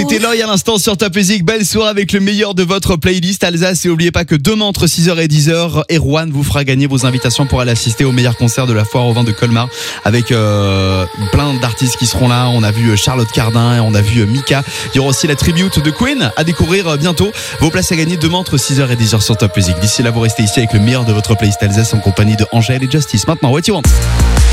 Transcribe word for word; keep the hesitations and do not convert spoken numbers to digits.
C'était Loï à l'instant sur Top Music. Belle soirée avec le meilleur de votre playlist Alsace. Et n'oubliez pas que demain entre six heures et dix heures, Erwan vous fera gagner vos invitations pour aller assister au meilleur concert de la foire au vin de Colmar avec euh, plein d'artistes qui seront là. On a vu Charlotte Cardin, on a vu Mika. Il y aura aussi la tribute de Queen à découvrir bientôt. Vos places à gagner demain entre six heures et dix heures sur Top Music. D'ici là, vous restez ici avec le meilleur de votre playlist Alsace en compagnie de Angèle et Justice. Maintenant, what you want?